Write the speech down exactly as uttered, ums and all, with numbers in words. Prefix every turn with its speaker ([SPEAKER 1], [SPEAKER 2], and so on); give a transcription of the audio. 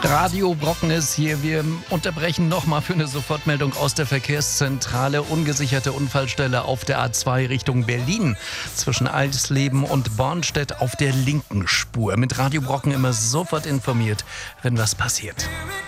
[SPEAKER 1] Radio Brocken ist hier. Wir unterbrechen nochmal für eine Sofortmeldung aus der Verkehrszentrale. Ungesicherte Unfallstelle auf der A zwei Richtung Berlin zwischen Eisleben und Bornstedt auf der linken Spur. Mit Radio Brocken immer sofort informiert, wenn was passiert.